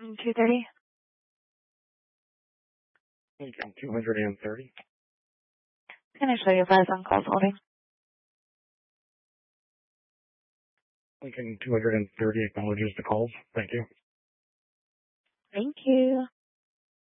230. Lincoln 230. Can I show you 5 on calls holding? Lincoln 230 acknowledges the calls. Thank you. Thank you.